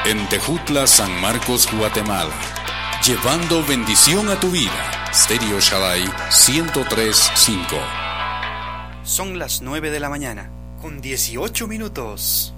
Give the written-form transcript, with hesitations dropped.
En Tejutla, San Marcos, Guatemala. Llevando bendición a tu vida. Stereo Shaddai 103.5. Son las 9 de la mañana, con 18 minutos.